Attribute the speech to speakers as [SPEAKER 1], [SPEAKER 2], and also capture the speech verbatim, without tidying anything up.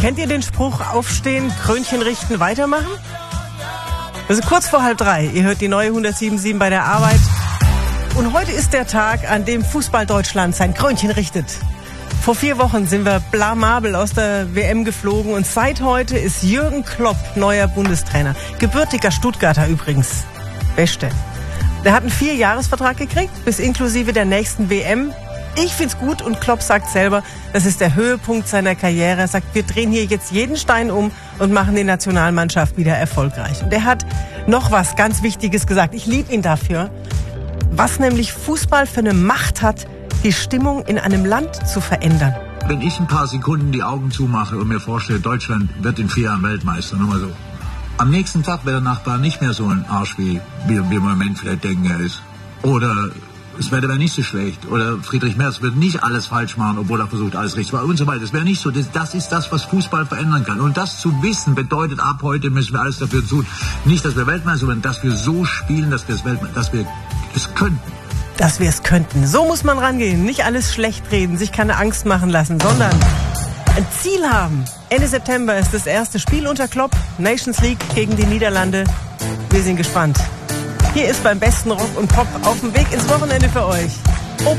[SPEAKER 1] Kennt ihr den Spruch, aufstehen, Krönchen richten, weitermachen? Also kurz vor halb drei. Ihr hört die neue hundertsieben Komma sieben bei der Arbeit. Und heute ist der Tag, an dem Fußball Deutschland sein Krönchen richtet. Vor vier Wochen sind wir blamabel aus der W M geflogen und seit heute ist Jürgen Klopp neuer Bundestrainer. Gebürtiger Stuttgarter übrigens. Beste. Der hat einen Vierjahresvertrag gekriegt, bis inklusive der nächsten W M. Ich find's gut und Klopp sagt selber, das ist der Höhepunkt seiner Karriere. Er sagt, wir drehen hier jetzt jeden Stein um und machen die Nationalmannschaft wieder erfolgreich. Und er hat noch was ganz Wichtiges gesagt. Ich liebe ihn dafür. Was nämlich Fußball für eine Macht hat, die Stimmung in einem Land zu verändern.
[SPEAKER 2] Wenn ich ein paar Sekunden die Augen zumache und mir vorstelle, Deutschland wird in vier Jahren Weltmeister, nur mal so. Am nächsten Tag wäre der Nachbar nicht mehr so ein Arsch, wie wir im Moment vielleicht denken, er ist. Oder das Wetter wäre nicht so schlecht. Oder Friedrich Merz wird nicht alles falsch machen, obwohl er versucht, alles richtig zu machen und so weiter. Das wäre nicht so. Das, das ist das, was Fußball verändern kann. Und das zu wissen bedeutet, ab heute müssen wir alles dafür tun. Nicht, dass wir Weltmeister werden, dass wir so spielen, dass wir es Weltme- dass wir es könnten.
[SPEAKER 1] Dass wir es könnten. So muss man rangehen. Nicht alles schlecht reden, sich keine Angst machen lassen, sondern ein Ziel haben. Ende September ist das erste Spiel unter Klopp. Nations League gegen die Niederlande. Wir sind gespannt. Hier ist beim besten Rock und Pop auf dem Weg ins Wochenende für euch